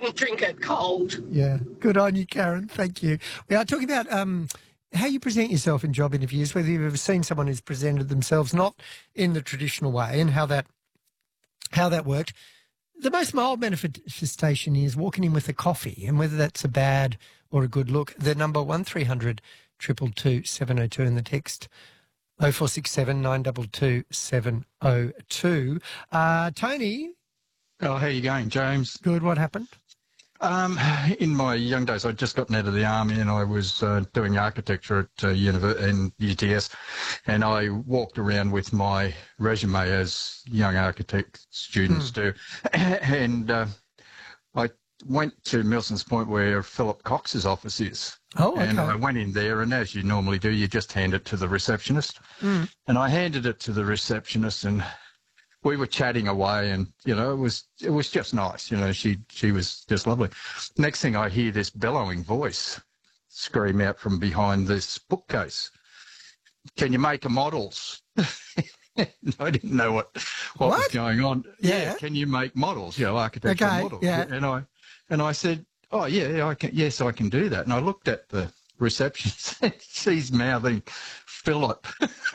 wouldn't drink it cold. Yeah, good on you, Karen. Thank you. We are talking about how you present yourself in job interviews, whether you've ever seen someone who's presented themselves not in the traditional way and how that worked. The most mild manifestation is walking in with a coffee, and whether that's a bad or a good look. The number 1300 222 702 and the text 0467 922 702. Tony. Oh, how you going, James? Good. What happened? In my young days, I'd just gotten out of the army and I was doing architecture at in UTS, and I walked around with my resume as young architect students do, and I went to Milson's Point where Philip Cox's office is. Oh, okay. And I went in there, and as you normally do, you just hand it to the receptionist. And I handed it to the receptionist, and we were chatting away, and it was just nice. She was just lovely. Next thing I hear this bellowing voice scream out from behind this bookcase, "Can you make models?" I didn't know what was going on. Yeah. Can you make models? Architectural models. Yeah. And I said, "Oh yeah, I can. Yes, I can do that." And I looked at the receptionist, and she's mouthing Philip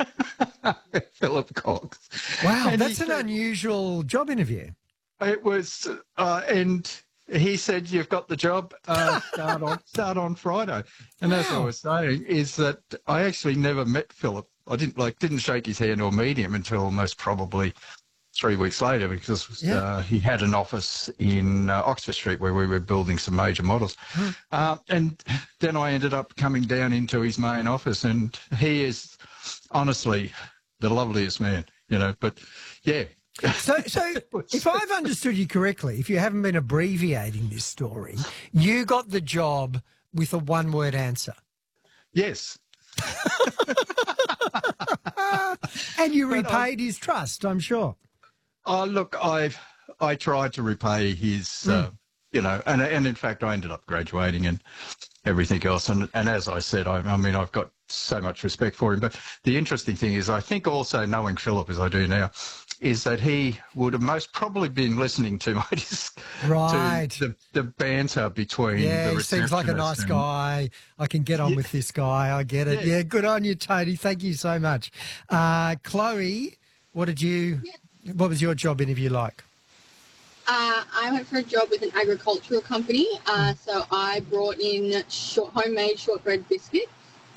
Cox. Wow, And that's an unusual job interview. It was, and he said, "You've got the job. Start on Friday." And as I was saying, is that I actually never met Philip. I didn't shake his hand or meet him until most probably 3 weeks later, because he had an office in Oxford Street where we were building some major models. And then I ended up coming down into his main office, and he is honestly the loveliest man, but yeah. So if I've understood you correctly, if you haven't been abbreviating this story, you got the job with a one-word answer. Yes. And you repaid his trust, I'm sure. Oh, look, I tried to repay his, and in fact I ended up graduating and everything else. And as I said, I've got so much respect for him. But the interesting thing is, I think also knowing Philip as I do now, is that he would have most probably been listening to the banter between the receptionist. He seems like a nice guy. I can get on with this guy. I get it. Yeah, good on you, Tony. Thank you so much. Chloe, what was your job interview like? I went for a job with an agricultural company. So I brought in homemade shortbread biscuits.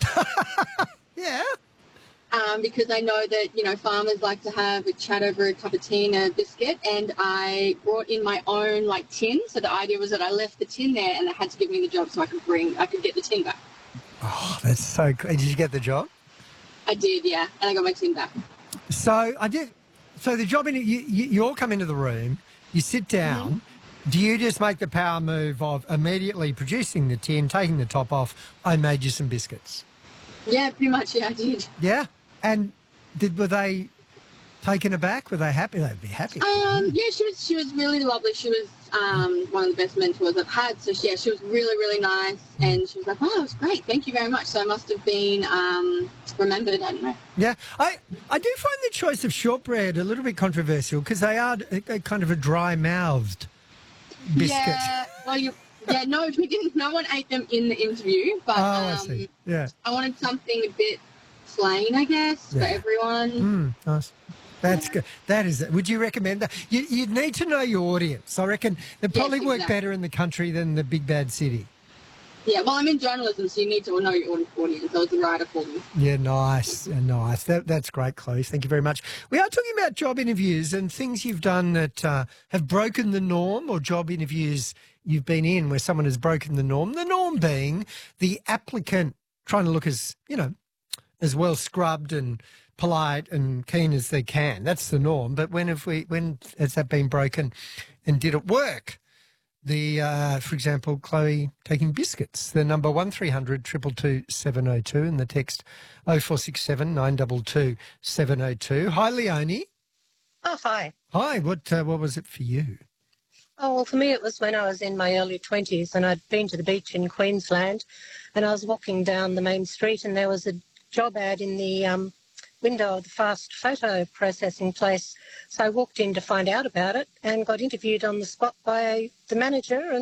Yeah. Because I know that, farmers like to have a chat over a cup of tea and a biscuit. And I brought in my own, tin. So the idea was that I left the tin there and they had to give me the job so I could get the tin back. Oh, that's so cool. Did you get the job? I did, yeah. And I got my tin back. So the job you all come into the room, you sit down. Do you just make the power move of immediately producing the tin, taking the top off, I made you some biscuits? Yeah, pretty much, yeah, I did. Yeah? And were they taken aback? Were they happy? They'd be happy. Yeah, she was really lovely. She was one of the best mentors I've had. So, yeah, she was really, really nice. And she was like, "Oh, that was great. Thank you very much." So I must have been remembered. I don't know. Yeah, I do find the choice of shortbread a little bit controversial because they are kind of a dry-mouthed biscuit. Yeah, well, no, we didn't. No one ate them in the interview. But, I see. Yeah. I wanted something a bit plain, I guess, for everyone. Nice. That's good. That is it. Would you recommend that? You'd need to know your audience. I reckon they'd probably work better in the country than the big bad city. Yeah, well, I'm in journalism, so you need to know your audience. I was a writer for them. Yeah, nice. That's great, Chloe. Thank you very much. We are talking about job interviews and things you've done that have broken the norm, or job interviews you've been in where someone has broken the norm. The norm being the applicant trying to look as well scrubbed and polite and keen as they can. That's the norm. But when has that been broken, and did it work? For example, Chloe taking biscuits. The number 1300 222 702 and the text 0467 922 702. Hi, Leonie. Oh, hi. Hi. What was it for you? Oh, well, for me it was when I was in my early 20s and I'd been to the beach in Queensland and I was walking down the main street and there was a job ad in the window of the fast photo processing place. So I walked in to find out about it and got interviewed on the spot by the manager.